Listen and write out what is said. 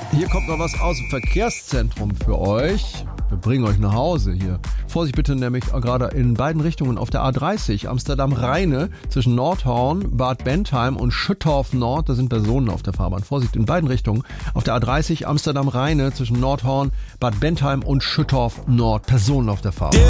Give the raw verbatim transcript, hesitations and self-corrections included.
Hier kommt noch was aus dem Verkehrszentrum für euch. Wir bringen euch nach Hause hier. Vorsicht bitte, nämlich gerade in beiden Richtungen auf der A dreißig, Amsterdam-Rheine, zwischen Nordhorn, Bad Bentheim und Schüttorf Nord. Da sind Personen auf der Fahrbahn. Vorsicht in beiden Richtungen. Auf der A dreißig, Amsterdam-Rheine, zwischen Nordhorn, Bad Bentheim und Schüttorf Nord. Personen auf der Fahrbahn.